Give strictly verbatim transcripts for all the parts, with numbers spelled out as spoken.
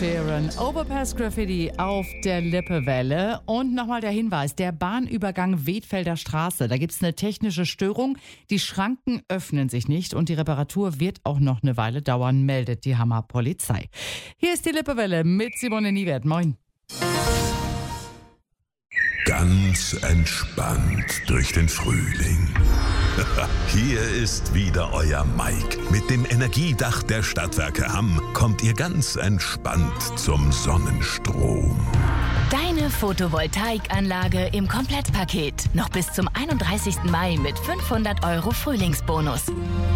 Sheeran, Overpass Graffiti auf der Lippewelle. Und nochmal der Hinweis, der Bahnübergang Wedfelder Straße, da gibt es eine technische Störung. Die Schranken öffnen sich nicht und die Reparatur wird auch noch eine Weile dauern, meldet die Hammer Polizei. Hier ist die Lippewelle mit Simone Niewert. Moin. Ganz entspannt durch den Frühling. Hier ist wieder euer Mike. Mit dem Energiedach der Stadtwerke Hamm kommt ihr ganz entspannt zum Sonnenstrom. Deine Photovoltaikanlage im Komplettpaket. Noch bis zum einunddreißigsten Mai mit fünfhundert Euro Frühlingsbonus.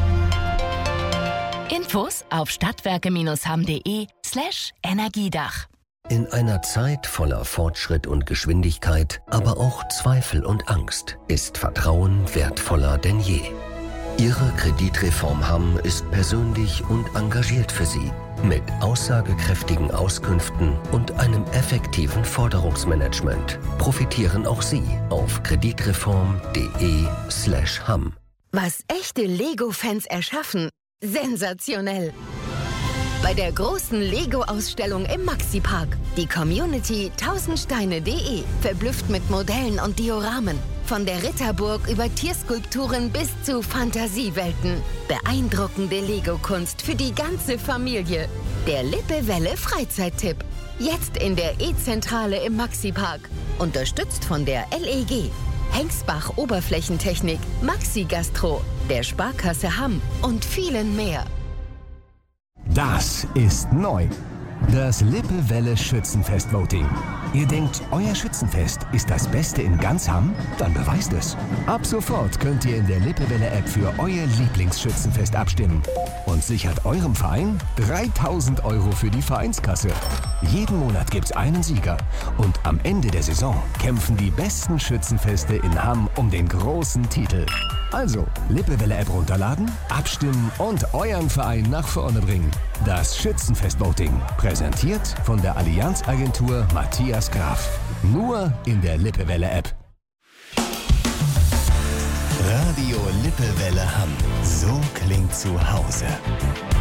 Infos auf stadtwerke-hamm.de slash Energiedach. In einer Zeit voller Fortschritt und Geschwindigkeit, aber auch Zweifel und Angst, ist Vertrauen wertvoller denn je. Ihre Kreditreform Hamm ist persönlich und engagiert für Sie. Mit aussagekräftigen Auskünften und einem effektiven Forderungsmanagement profitieren auch Sie auf kreditreform.de slash Hamm. Was echte Lego-Fans erschaffen, sensationell. Bei der großen Lego-Ausstellung im Maxi-Park. Die Community tausendsteine punkt de verblüfft mit Modellen und Dioramen. Von der Ritterburg über Tierskulpturen bis zu Fantasiewelten. Beeindruckende Lego-Kunst für die ganze Familie. Der Lippewelle Freizeittipp. Jetzt in der E-Zentrale im Maxi-Park. Unterstützt von der L E G. Hengsbach Oberflächentechnik, Maxi Gastro, der Sparkasse Hamm und vielen mehr. Das ist neu. Das Lippewelle Schützenfest-Voting. Ihr denkt, euer Schützenfest ist das Beste in ganz Hamm? Dann beweist es. Ab sofort könnt ihr in der Lippewelle-App für euer Lieblingsschützenfest abstimmen. Und sichert eurem Verein dreitausend Euro für die Vereinskasse. Jeden Monat gibt's einen Sieger. Und am Ende der Saison kämpfen die besten Schützenfeste in Hamm um den großen Titel. Also, Lippewelle-App runterladen, abstimmen und euren Verein nach vorne bringen. Das Schützenfest-Voting, präsentiert von der Allianz-Agentur Matthias Graf. Nur in der Lippewelle-App. Radio Lippewelle Hamm. So klingt zu Hause.